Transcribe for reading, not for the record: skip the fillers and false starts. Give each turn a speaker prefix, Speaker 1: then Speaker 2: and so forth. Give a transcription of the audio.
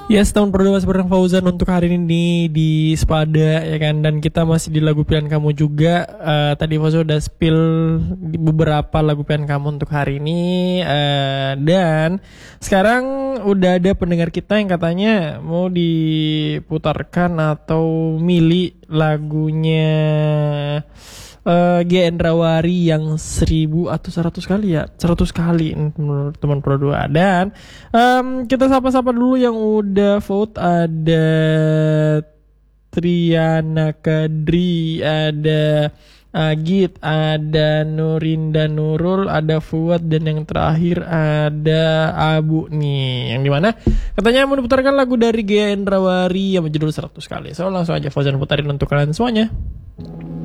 Speaker 1: Yes, tahun berdua bareng Fauzan untuk hari ini di Spada ya kan, dan kita masih di lagu pilihan kamu juga. Tadi Fauzan udah spill beberapa lagu pilihan kamu untuk hari ini, dan sekarang udah ada pendengar kita yang katanya mau diputarkan atau milih lagunya G. Endrawari yang 1000 atau 100 kali ya, 100 kali menurut teman Pro 2. Dan kita sapa-sapa dulu yang udah vote. Ada Triana Kadri, ada Agit, ada Nurinda Nurul, ada Fuad, dan yang terakhir ada Abu nih, yang dimana katanya mau diputarkan lagu dari G. Endrawari yang berjudul 100 kali. So langsung aja Fauzan putarin untuk kalian semuanya.